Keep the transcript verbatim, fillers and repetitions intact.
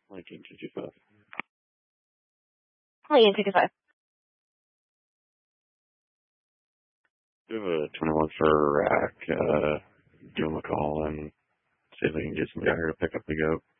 Lincoln two two five. Lincoln two two five. Do a twenty-one for rack. Uh, give them a call and see if they can get somebody out here to pick up the goat.